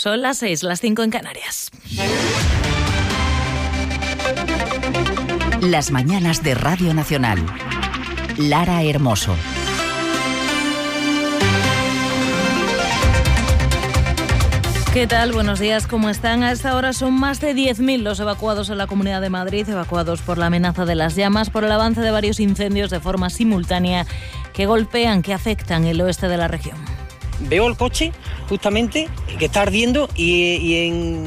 Son las 6, las 5 en Canarias. Las mañanas de Radio Nacional. Lara Hermoso. ¿Qué tal? Buenos días, ¿cómo están? A esta hora son más de 10.000 los evacuados en la Comunidad de Madrid, evacuados por la amenaza de las llamas, por el avance de varios incendios de forma simultánea que golpean, que afectan el oeste de la región. Veo el coche justamente que está ardiendo y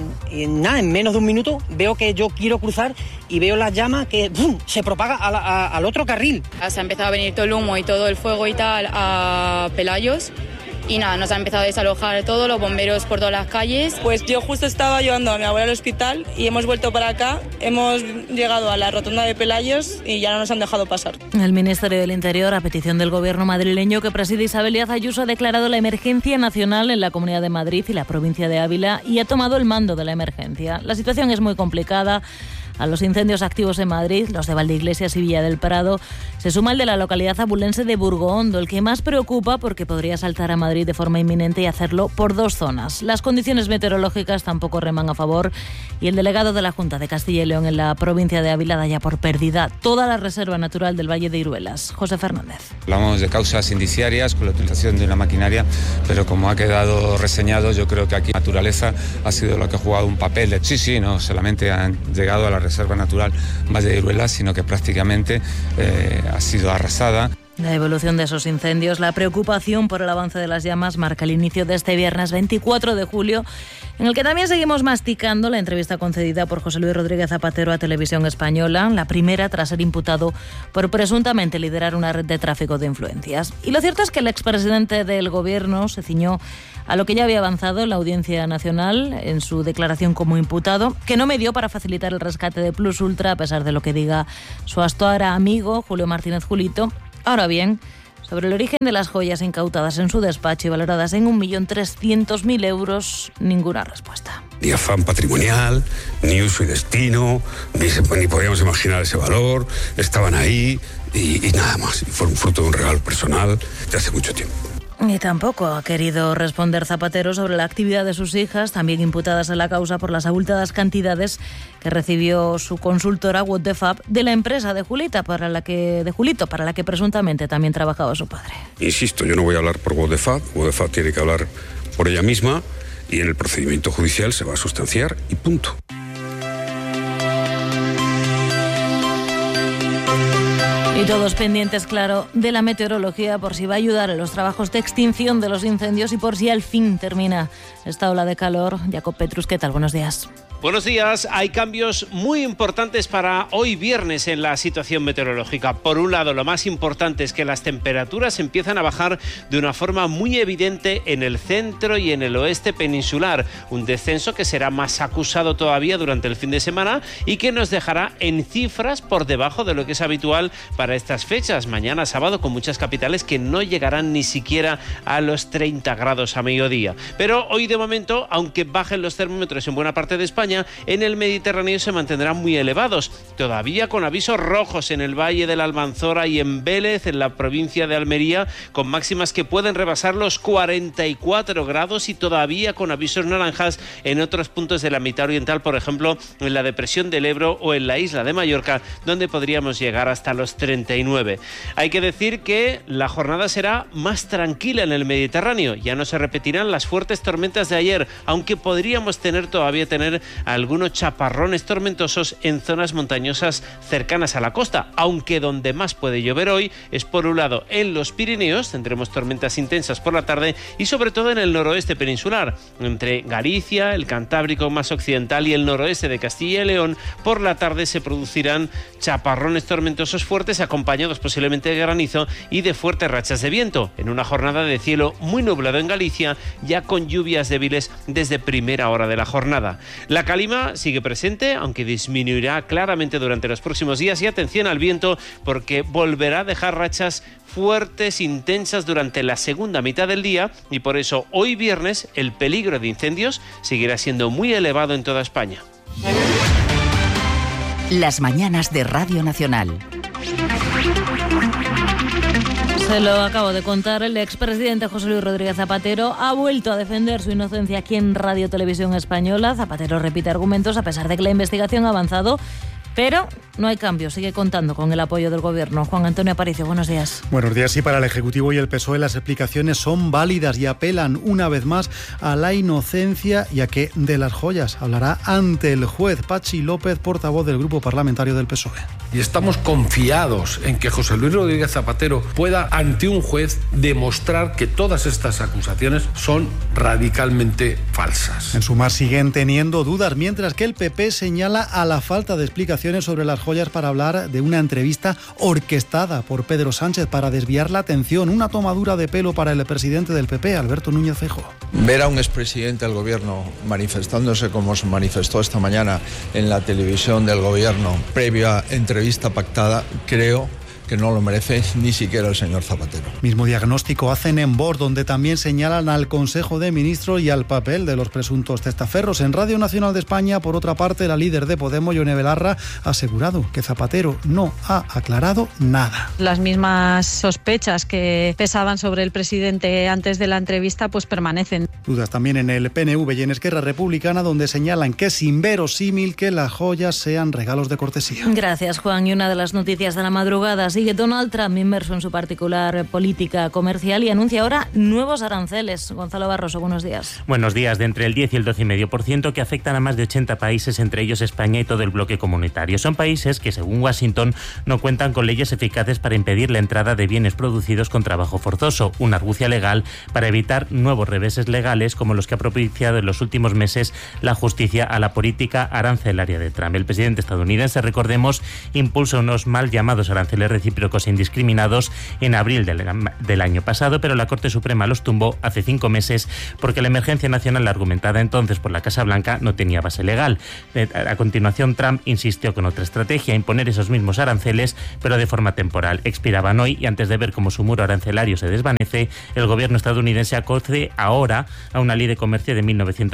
en menos de un minuto veo que yo quiero cruzar y veo las llamas que ¡bum!, se propaga al otro carril. Se ha empezado a venir todo el humo y todo el fuego y tal a Pelayos. Y nada, nos ha empezado a desalojar todo, los bomberos por todas las calles. Pues yo justo estaba llevando a mi abuela al hospital y hemos vuelto para acá. Hemos llegado a la rotonda de Pelayos y ya no nos han dejado pasar. El Ministerio del Interior, a petición del gobierno madrileño que preside Isabel Díaz Ayuso, ha declarado la emergencia nacional en la Comunidad de Madrid y la provincia de Ávila y ha tomado el mando de la emergencia. La situación es muy complicada. A los incendios activos en Madrid, los de Valdeiglesias y Villa del Prado, se suma el de la localidad abulense de Burgohondo, el que más preocupa porque podría saltar a Madrid de forma inminente y hacerlo por dos zonas. Las condiciones meteorológicas tampoco reman a favor y el delegado de la Junta de Castilla y León en la provincia de Ávila da ya por perdida toda la reserva natural del Valle de Iruelas. José Fernández. Hablamos de causas indiciarias con la utilización de una maquinaria, pero como ha quedado reseñado, yo creo que aquí la naturaleza ha sido la que ha jugado un papel. Sí, no solamente han llegado a la reserva natural Valle de Iruelas, sino que prácticamente ha sido arrasada. La evolución de esos incendios, la preocupación por el avance de las llamas marca el inicio de este viernes 24 de julio, en el que también seguimos masticando la entrevista concedida por José Luis Rodríguez Zapatero a Televisión Española, la primera tras ser imputado por presuntamente liderar una red de tráfico de influencias. Y lo cierto es que el expresidente del Gobierno se ciñó a lo que ya había avanzado en la Audiencia Nacional en su declaración como imputado, que no me dio para facilitar el rescate de Plus Ultra, a pesar de lo que diga su hasta amigo Julio Martínez Julito. Ahora bien, sobre el origen de las joyas incautadas en su despacho y valoradas en 1.300.000 euros, ninguna respuesta. Ni afán patrimonial, ni uso y destino, ni podíamos imaginar ese valor, estaban ahí y nada más. Y fue un fruto de un regalo personal de hace mucho tiempo. Y tampoco ha querido responder Zapatero sobre la actividad de sus hijas, también imputadas en la causa por las abultadas cantidades que recibió su consultora What the Fab de la empresa de Julito, para la que presuntamente también trabajaba su padre. Insisto, yo no voy a hablar por What the Fab tiene que hablar por ella misma y en el procedimiento judicial se va a sustanciar y punto. Y todos pendientes, claro, de la meteorología por si va a ayudar en los trabajos de extinción de los incendios y por si al fin termina esta ola de calor. Jacob Petrus, ¿qué tal? Buenos días. Buenos días. Hay cambios muy importantes para hoy viernes en la situación meteorológica. Por un lado, lo más importante es que las temperaturas empiezan a bajar de una forma muy evidente en el centro y en el oeste peninsular. Un descenso que será más acusado todavía durante el fin de semana y que nos dejará en cifras por debajo de lo que es habitual para estas fechas. Mañana sábado con muchas capitales que no llegarán ni siquiera a los 30 grados a mediodía. Pero hoy de momento, aunque bajen los termómetros en buena parte de España, en el Mediterráneo se mantendrán muy elevados, todavía con avisos rojos en el Valle de la Almanzora y en Vélez, en la provincia de Almería, con máximas que pueden rebasar los 44 grados y todavía con avisos naranjas en otros puntos de la mitad oriental, por ejemplo, en la depresión del Ebro o en la isla de Mallorca, donde podríamos llegar hasta los 39. Hay que decir que la jornada será más tranquila en el Mediterráneo, ya no se repetirán las fuertes tormentas de ayer, aunque podríamos todavía tener algunos chaparrones tormentosos en zonas montañosas cercanas a la costa, aunque donde más puede llover hoy es por un lado en los Pirineos, tendremos tormentas intensas por la tarde y sobre todo en el noroeste peninsular, entre Galicia, el Cantábrico más occidental y el noroeste de Castilla y León. Por la tarde se producirán chaparrones tormentosos fuertes acompañados posiblemente de granizo y de fuertes rachas de viento, en una jornada de cielo muy nublado en Galicia, ya con lluvias débiles desde primera hora de la jornada. La calima sigue presente, aunque disminuirá claramente durante los próximos días, y atención al viento porque volverá a dejar rachas fuertes, intensas durante la segunda mitad del día, y por eso hoy viernes el peligro de incendios seguirá siendo muy elevado en toda España. Las mañanas de Radio Nacional. Se lo acabo de contar, el expresidente José Luis Rodríguez Zapatero ha vuelto a defender su inocencia aquí en Radio Televisión Española. Zapatero repite argumentos a pesar de que la investigación ha avanzado, pero no hay cambio, sigue contando con el apoyo del Gobierno. Juan Antonio Aparicio, buenos días. Buenos días. Sí, para el Ejecutivo y el PSOE las explicaciones son válidas y apelan una vez más a la inocencia y a que de las joyas hablará ante el juez. Pachi López, portavoz del Grupo Parlamentario del PSOE. Y estamos confiados en que José Luis Rodríguez Zapatero pueda, ante un juez, demostrar que todas estas acusaciones son radicalmente falsas. En Sumar siguen teniendo dudas, mientras que el PP señala a la falta de explicaciones sobre las joyas para hablar de una entrevista orquestada por Pedro Sánchez para desviar la atención. Una tomadura de pelo para el presidente del PP, Alberto Núñez Feijóo. Ver a un expresidente del Gobierno manifestándose como se manifestó esta mañana en la televisión del Gobierno, previa entrevista pactada, creo que no lo merece ni siquiera el señor Zapatero. Mismo diagnóstico hacen en Vox, donde también señalan al Consejo de Ministros y al papel de los presuntos testaferros. En Radio Nacional de España, por otra parte, la líder de Podemos, Ione Belarra, ha asegurado que Zapatero no ha aclarado nada. Las mismas sospechas que pesaban sobre el presidente antes de la entrevista pues permanecen. Dudas también en el PNV y en Esquerra Republicana, donde señalan que es inverosímil que las joyas sean regalos de cortesía. Gracias, Juan. Y una de las noticias de la madrugada: sigue Donald Trump inmerso en su particular política comercial y anuncia ahora nuevos aranceles. Gonzalo Barroso, buenos días. Buenos días. De entre el 10 y el 12,5% que afectan a más de 80 países, entre ellos España y todo el bloque comunitario. Son países que, según Washington, no cuentan con leyes eficaces para impedir la entrada de bienes producidos con trabajo forzoso, una argucia legal para evitar nuevos reveses legales como los que ha propiciado en los últimos meses la justicia a la política arancelaria de Trump. El presidente estadounidense, recordemos, impulsa unos mal llamados aranceles recíprocos indiscriminados en abril del año pasado, pero la Corte Suprema los tumbó hace 5 meses porque la emergencia nacional argumentada entonces por la Casa Blanca no tenía base legal. A continuación, Trump insistió con otra estrategia: imponer esos mismos aranceles, pero de forma temporal. Expiraban hoy y antes de ver cómo su muro arancelario se desvanece, el gobierno estadounidense acoge ahora a una ley de comercio de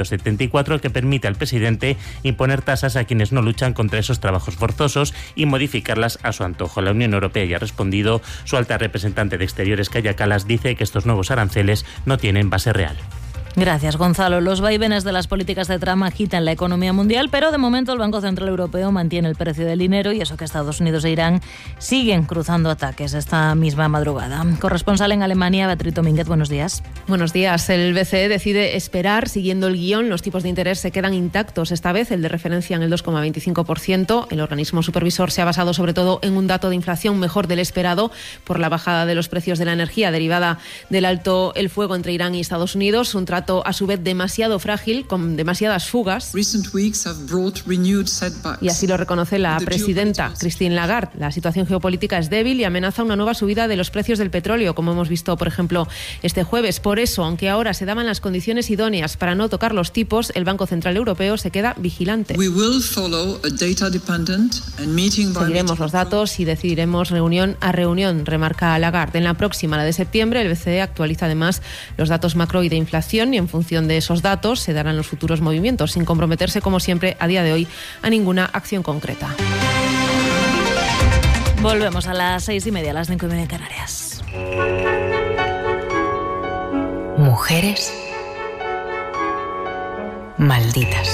1974 que permite al presidente imponer tasas a quienes no luchan contra esos trabajos forzosos y modificarlas a su antojo. La Unión Europea ya ha respondido. Su alta representante de Exteriores, Kaja Kallas, dice que estos nuevos aranceles no tienen base real. Gracias, Gonzalo. Los vaivenes de las políticas de Trump agitan la economía mundial, pero de momento el Banco Central Europeo mantiene el precio del dinero, y eso que Estados Unidos e Irán siguen cruzando ataques esta misma madrugada. Corresponsal en Alemania, Beatriz Domínguez, buenos días. Buenos días. El BCE decide esperar. Siguiendo el guión, los tipos de interés se quedan intactos. Esta vez el de referencia en el 2,25%. El organismo supervisor se ha basado sobre todo en un dato de inflación mejor del esperado por la bajada de los precios de la energía derivada del alto el fuego entre Irán y Estados Unidos. Un trato a su vez demasiado frágil, con demasiadas fugas. Y así lo reconoce la presidenta Christine Lagarde. La situación geopolítica es débil y amenaza una nueva subida de los precios del petróleo, como hemos visto, por ejemplo, este jueves. Por eso, aunque ahora se daban las condiciones idóneas para no tocar los tipos, el Banco Central Europeo se queda vigilante. Seguiremos los datos y decidiremos reunión a reunión, remarca Lagarde. En la próxima, la de septiembre, el BCE actualiza además los datos macro y de inflación, y en función de esos datos se darán los futuros movimientos, sin comprometerse, como siempre, a día de hoy, a ninguna acción concreta. Volvemos a las 6:30, a las 5:30 en Canarias. Mujeres malditas.